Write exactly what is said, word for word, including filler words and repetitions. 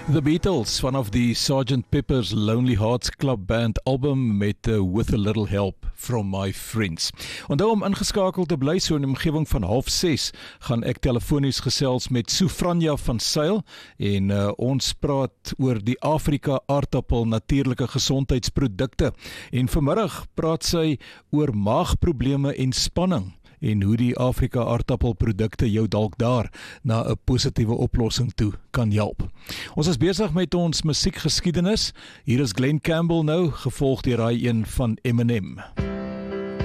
The Beatles, vanaf die Sergeant Pepper's Lonely Hearts Club Band album met uh, With a Little Help from My Friends. Onthou om ingeskakeld te bly, so in die omgewing van half ses gaan ek telefonies gesels met Soufranja van Zyl en uh, ons praat oor die Afrika aardappel natuurlike gesondheidsprodukte. En vanmiddag praat sy oor maagprobleme en spanning en hoe die Afrika aardappelprodukte jou dalk daar na 'n positiewe oplossing toe kan help. Ons is besig met ons musiekgeskiedenis. Hier is Glen Campbell nou, gevolg deur hy een van Eminem.